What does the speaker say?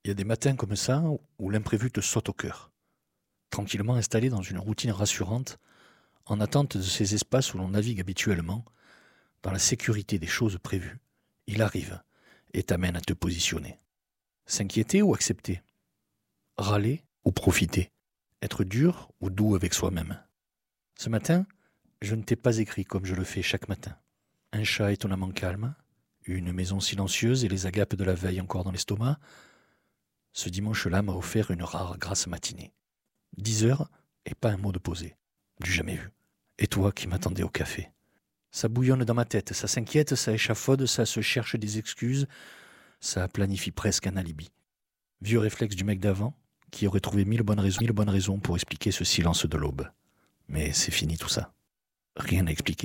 Il y a des matins comme ça où l'imprévu te saute au cœur. Tranquillement installé dans une routine rassurante, en attente de ces espaces où l'on navigue habituellement, dans la sécurité des choses prévues, il arrive et t'amène à te positionner. S'inquiéter ou accepter? Râler ou profiter? Être dur ou doux avec soi-même? Ce matin, je ne t'ai pas écrit comme je le fais chaque matin. Un chat étonnamment calme, une maison silencieuse et les agapes de la veille encore dans l'estomac. Ce dimanche-là m'a offert une rare grasse matinée. 10 heures et pas un mot de posé. Du jamais vu. Et toi qui m'attendais au café. Ça bouillonne dans ma tête, ça s'inquiète, ça échafaude, ça se cherche des excuses, ça planifie presque un alibi. Vieux réflexe du mec d'avant, qui aurait trouvé mille bonnes raisons pour expliquer ce silence de l'aube. Mais c'est fini tout ça. Rien à expliquer.